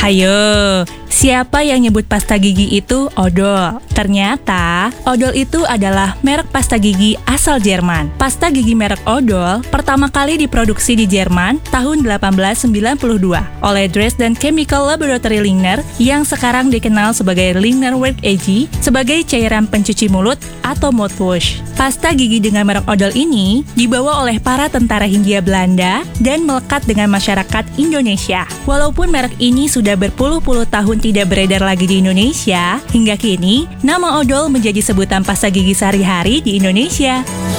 Hayo, siapa yang nyebut pasta gigi itu odol? Ternyata, odol itu adalah merek pasta gigi asal Jerman. Pasta gigi merek odol pertama kali diproduksi di Jerman tahun 1892 oleh Dresden Chemical Laboratory Ligner yang sekarang dikenal sebagai Ligner Work AG sebagai cairan pencuci mulut atau mouthwash. Pasta gigi dengan merek odol ini dibawa oleh para tentara Hindia Belanda dan melekat dengan masyarakat Indonesia. Walaupun merek ini sudah berpuluh-puluh tahun tidak beredar lagi di Indonesia, hingga kini nama odol menjadi sebutan pasta gigi sehari-hari di Indonesia.